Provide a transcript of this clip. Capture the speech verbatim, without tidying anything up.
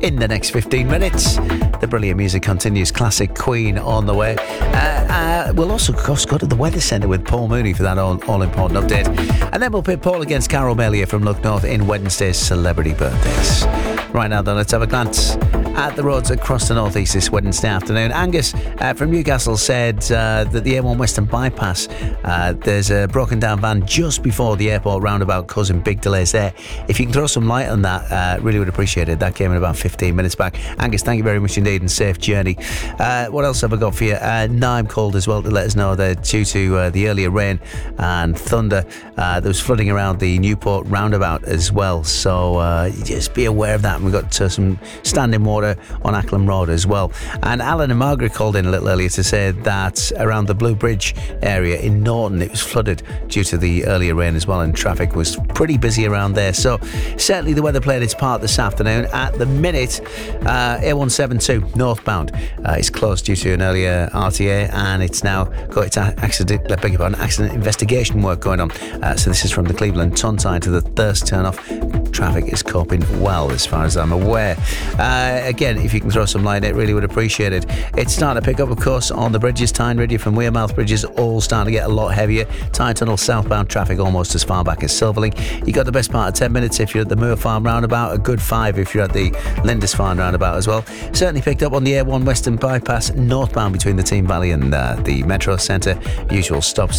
in the next fifteen minutes. The brilliant music continues. Classic Queen on the way. Uh, uh, we'll also, of course, go to the Weather Centre with Paul Mooney for that all, all-important update. And then we'll pit Paul against Carol Melia from Look North in Wednesday's Celebrity Birthdays. Right now, though, let's have a glance at the roads across the northeast this Wednesday afternoon. Angus uh, from Newcastle said uh, that the A one Western Bypass, uh, there's a broken down van just before the airport roundabout causing big delays there. If you can throw some light on that, uh, really would appreciate it. That came in about fifteen minutes back. Angus, thank you very much indeed, and safe journey. Uh, what else have I got for you? Uh, Naim called as well to let us know that due to uh, the earlier rain and thunder, uh, there was flooding around the Newport roundabout as well. So uh, just be aware of that. And we've got uh, some standing water on Acklam Road as well. And Alan and Margaret called in a little earlier to say that around the Blue Bridge area in Norton, it was flooded due to the earlier rain as well, and traffic was pretty busy around there. So certainly the weather played its part this afternoon. At the minute, uh, A one seventy-two northbound uh, is closed due to an earlier R T A, and it's now got its accident, beg your pardon, accident investigation work going on. Uh, so this is from the Cleveland Tontine to the Thirst turnoff. Traffic is coping well as far as I'm aware. Uh, again, if you can throw some light, it really would appreciate it. It's starting to pick up, of course, on the bridges. Tyne Ridge from Wearmouth Bridges all starting to get a lot heavier. Tyne Tunnel southbound traffic almost as far back as Silverlink. You got the best part of ten minutes if you're at the Moor Farm roundabout, a good five if you're at the Lindisfarne roundabout as well. Certainly picked up on the A one Western Bypass northbound between the Team Valley and uh, the Metro Centre. Usual stops